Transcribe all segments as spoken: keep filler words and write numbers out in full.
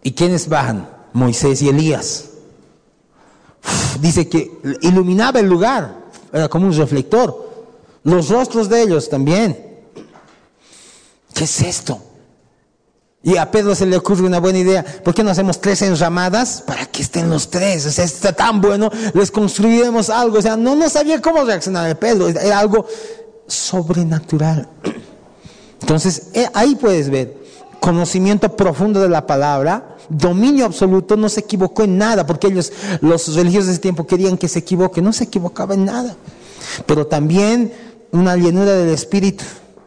¿Y quiénes bajan? Moisés y Elías. Uf, dice que iluminaba el lugar, era como un reflector. Los rostros de ellos también. ¿Qué es esto? Y a Pedro se le ocurre una buena idea. ¿Por qué no hacemos tres enramadas para que estén los tres? O sea, está tan bueno, les construiremos algo. O sea, no, no sabía cómo reaccionar Pedro. Era algo sobrenatural. Entonces, ahí puedes ver conocimiento profundo de la palabra, dominio absoluto, no se equivocó en nada, porque ellos, los religiosos de ese tiempo, querían que se equivoque, no se equivocaba en nada. Pero también una llenura del Espíritu.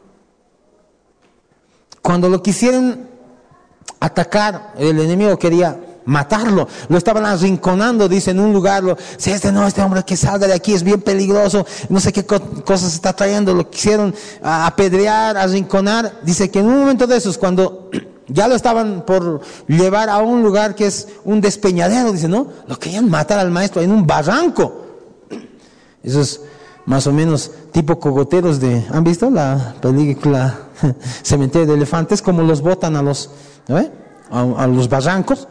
Cuando lo quisieron atacar, el enemigo quería matarlo, lo estaban arrinconando, dice, en un lugar, lo, si este no, este hombre que salga de aquí es bien peligroso, no sé qué co- cosas está trayendo, lo quisieron a, apedrear, arrinconar. Dice que en un momento de esos, cuando ya lo estaban por llevar a un lugar que es un despeñadero, dice, no, lo querían matar al maestro en un barranco. Eso es más o menos tipo cogoteros de, ¿han visto la película Cementerio de Elefantes? Como los botan a los, ¿no ve? a, a los barrancos.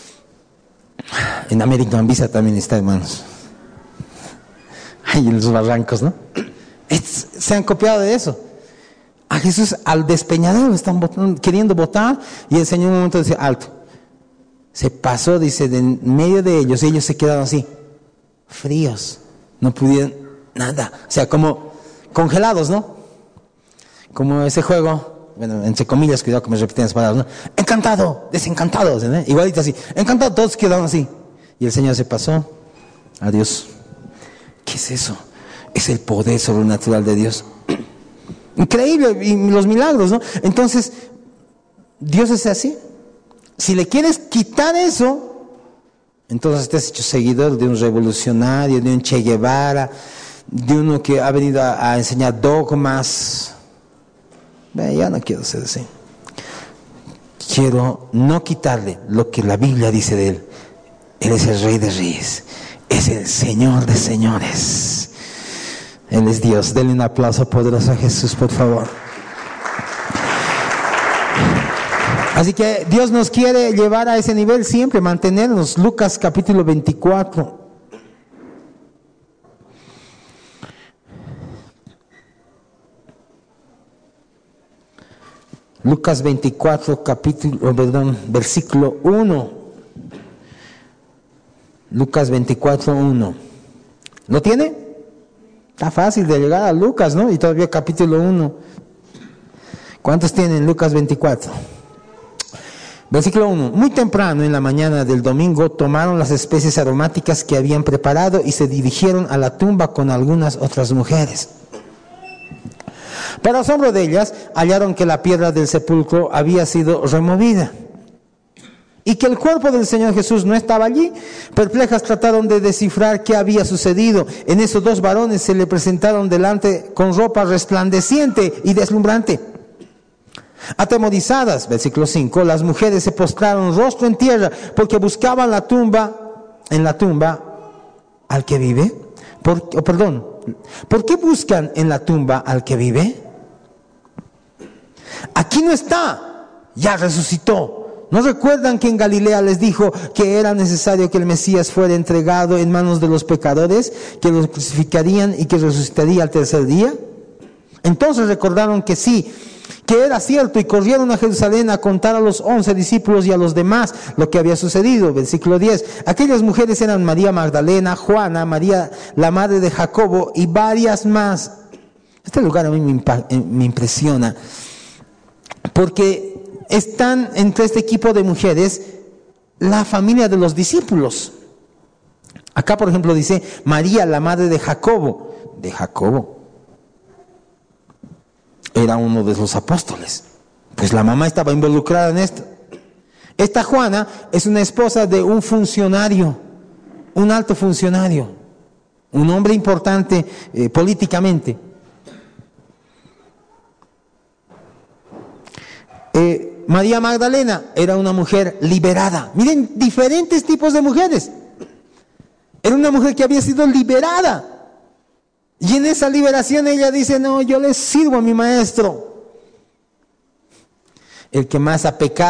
En American Visa también está, hermanos. Ay, en los barrancos, ¿no? Es, se han copiado de eso. A Jesús al despeñadero lo están botando, queriendo botar, y el Señor en un momento dice, alto. Se pasó, dice, de en medio de ellos, y ellos se quedaron así, fríos, no pudieron nada. O sea, como congelados, ¿no? Como ese juego, bueno, entre comillas, cuidado que me repiten las palabras, ¿no? Encantado, desencantado, ¿no? Igualito así, encantado, todos quedaron así. Y el Señor se pasó, adiós. ¿Qué es eso? Es el poder sobrenatural de Dios. Increíble, y los milagros, ¿no? Entonces, Dios es así. Si le quieres quitar eso, entonces te has hecho seguidor de un revolucionario, de un Che Guevara, de uno que ha venido a, a enseñar dogmas. Ve, ya no quiero ser así. Quiero no quitarle lo que la Biblia dice de él. Él es el Rey de Reyes, es el Señor de Señores. Él es Dios. Denle un aplauso poderoso a Jesús, por favor. Así que Dios nos quiere llevar a ese nivel siempre, mantenernos. Lucas capítulo veinticuatro. Lucas veinticuatro, capítulo, perdón, versículo uno. Lucas veinticuatro, uno. ¿Lo tiene? Está fácil de llegar a Lucas, ¿no? Y todavía capítulo uno. ¿Cuántos tienen Lucas veinticuatro? Versículo uno. Muy temprano en la mañana del domingo tomaron las especies aromáticas que habían preparado y se dirigieron a la tumba con algunas otras mujeres. Para asombro de ellas, hallaron que la piedra del sepulcro había sido removida y que el cuerpo del Señor Jesús no estaba allí. Perplejas trataron de descifrar qué había sucedido. En esos dos varones se le presentaron delante con ropa resplandeciente y deslumbrante. Atemorizadas, versículo cinco, las mujeres se postraron rostro en tierra porque buscaban la tumba, en la tumba al que vive. Por, oh, perdón, ¿por qué buscan en la tumba al que vive? Aquí no está, ya resucitó. ¿No recuerdan que en Galilea les dijo que era necesario que el Mesías fuera entregado en manos de los pecadores, que los crucificarían y que resucitaría al tercer día? Entonces recordaron que sí, que era cierto, y corrieron a Jerusalén a contar a los once discípulos y a los demás lo que había sucedido. Versículo diez. Aquellas mujeres eran María Magdalena, Juana, María la madre de Jacobo y varias más. Este lugar a mí me, impa- me impresiona, porque están entre este equipo de mujeres la familia de los discípulos. Acá, por ejemplo, dice María, la madre de Jacobo. De Jacobo. Era uno de los apóstoles. Pues la mamá estaba involucrada en esto. Esta Juana es una esposa de un funcionario, un alto funcionario, un hombre importante eh, políticamente. Eh, María Magdalena era una mujer liberada. Miren, diferentes tipos de mujeres. Era una mujer que había sido liberada. Y en esa liberación ella dice, no, yo le sirvo a mi maestro. El que más ha pecado